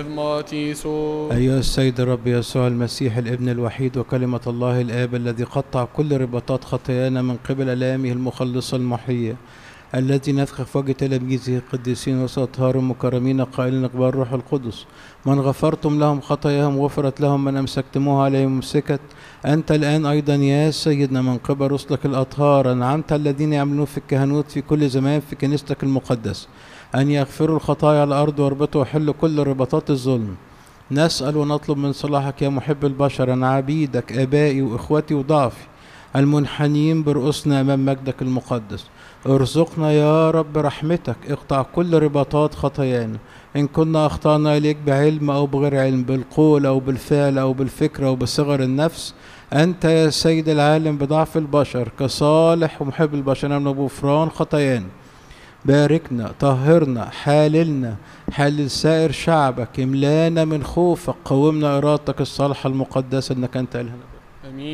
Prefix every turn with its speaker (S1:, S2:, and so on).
S1: أيها السيد الرب يسوع المسيح الابن الوحيد وكلمة الله الآب الذي قطع كل رباطات خطايانا من قبل آلامه المخلصة المحية، الذي نفخ في وجه تلاميذه القديسين وأطهار مكرمين قائلين اقبلوا الروح القدس، من غفرتم لهم خطاياهم غفرت لهم، من أمسكتموها عليهم مسكت. أنت الآن أيضا يا سيدنا من قبل رسلك الأطهار أنعمت الذين يعملون في الكهنوت في كل زمان في كنيستك المقدس أن يغفروا الخطايا على الأرض ويربطوا ويحلوا كل رباطات الظلم. نسأل ونطلب من صلاحك يا محب البشر أن عبيدك آبائي وإخوتي وضعفي المنحنيين برؤوسنا أمام مجدك المقدس ارزقنا يا رب رحمتك، اقطع كل رباطات خطايانا إن كنا أخطأنا إليك بعلم أو بغير علم، بالقول أو بالفعل أو بالفكر أو بصغر النفس. أنت يا سيد العالم بضعف البشر كصالح ومحب البشر من غفران خطايانا. باركنا، طهرنا، حاللنا، حلل سائر شعبك، املانا من خوفك، قومنا إرادتك الصالحة المقدسة إنك أنت إلهنا.